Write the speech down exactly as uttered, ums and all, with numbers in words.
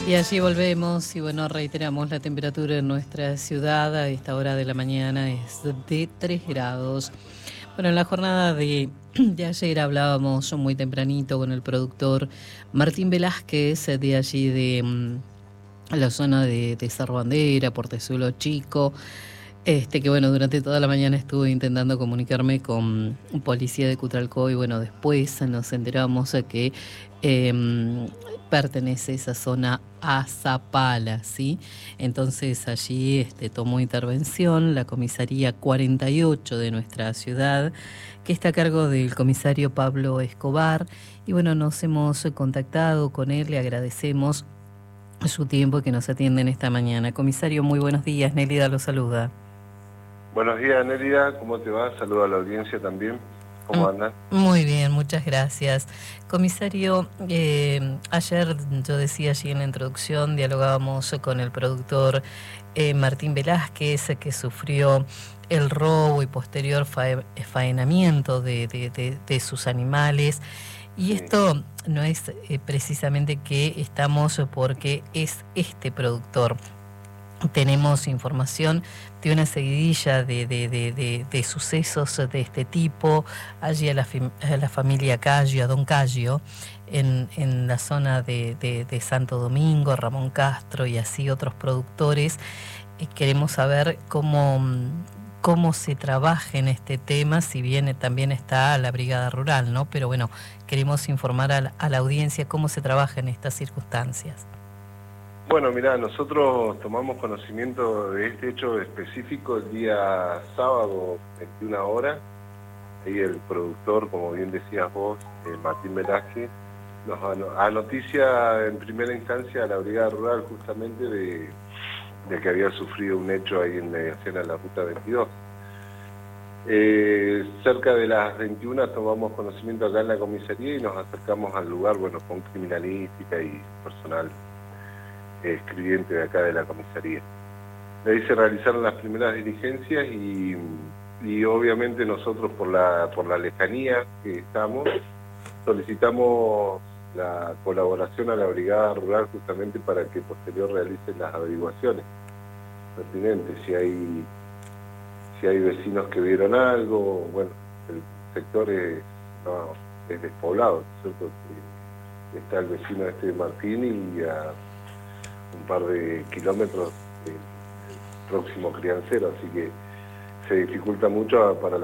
Y allí volvemos y bueno, reiteramos la temperatura en nuestra ciudad a esta hora de la mañana es de tres grados. Bueno, en la jornada de, de ayer hablábamos muy tempranito con el productor Martín Velázquez de allí de mm, la zona de, de Cerro Bandera, Portezuelo Chico. Este que bueno, durante toda la mañana estuve intentando comunicarme con policía de Cutralcó y bueno, después nos enteramos de que eh, pertenece esa zona a Zapala, ¿sí? Entonces allí este, tomó intervención la comisaría cuarenta y ocho de nuestra ciudad, que está a cargo del comisario Pablo Escobar. Y bueno, nos hemos contactado con él, le agradecemos su tiempo que nos atienden esta mañana. Comisario, muy buenos días, Nélida lo saluda. Buenos días, Nélida, ¿cómo te va? Saludo a la audiencia también. ¿Cómo andan? Muy bien, muchas gracias. Comisario, eh, ayer yo decía allí en la introducción, dialogábamos con el productor eh, Martín Velázquez, que sufrió el robo y posterior fae, faenamiento de, de, de, de sus animales. Y Sí. esto no es eh, precisamente que estamos porque es este productor. Tenemos información de una seguidilla de, de, de, de, de sucesos de este tipo, allí a la, a la familia Cayo, a Don Cayo, en, en la zona de, de, de Santo Domingo, Ramón Castro y así otros productores. Y queremos saber cómo, cómo se trabaja en este tema, si bien también está la Brigada Rural, ¿no? Pero bueno, queremos informar a la, a la audiencia cómo se trabaja en estas circunstancias. Bueno, mirá, nosotros tomamos conocimiento de este hecho específico el día sábado, veintiuna horas. Ahí el productor, como bien decías vos, eh, Martín Velázquez, nos anoticia en primera instancia a la Brigada Rural justamente de, de que había sufrido un hecho ahí en mediación a la Ruta veintidós. Eh, cerca de las veintiuna tomamos conocimiento acá en la comisaría y nos acercamos al lugar, bueno, con criminalística y personal escribiente de acá de la comisaría. De ahí se realizaron las primeras diligencias y, y obviamente nosotros por la, por la lejanía que estamos, solicitamos la colaboración a la Brigada Rural justamente para que posterior realice las averiguaciones pertinentes, si hay, si hay vecinos que vieron algo. Bueno, el sector es, no, es despoblado, ¿cierto? Está el vecino este de Martín y a un par de kilómetros del próximo criancero, así que se dificulta mucho para la